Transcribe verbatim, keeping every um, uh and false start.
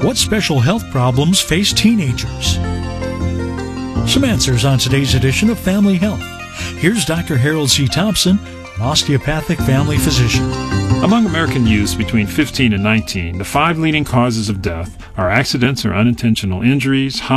What special health problems face teenagers? Some answers on today's edition of Family Health. Here's Doctor Harold C. Thompson, an osteopathic family physician. Among American youths between fifteen and nineteen, the five leading causes of death are accidents or unintentional injuries,